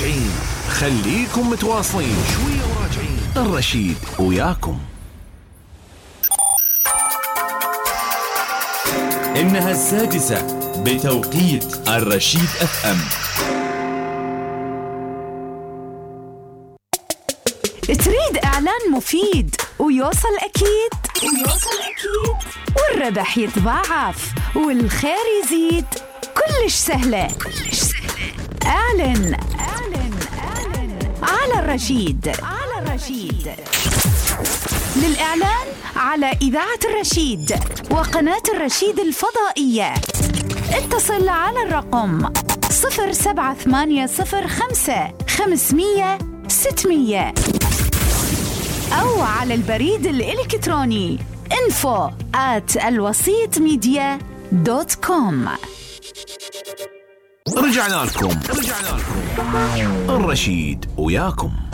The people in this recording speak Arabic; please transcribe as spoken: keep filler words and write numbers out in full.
وراجعين. خليكم متواصلين، شوية وراجعين. الرشيد وياكم. إنها السادسة بتوقيت الرشيد اف ام. تريد إعلان مفيد ويوصل أكيد ويوصل أكيد والربح يتضاعف والخير يزيد؟ كلش سهلة كلش سهلة. أعلن أعلن أعلن على الرشيد على الرشيد. للإعلان على إذاعة الرشيد وقناة الرشيد الفضائية اتصل على الرقم صفر سبعة ثمانية صفر خمسة خمسمية ستمية أو على البريد الإلكتروني info at الوسيط ميديا دوت كوم. رجعنا لكم رجعنا لكم الرشيد وياكم.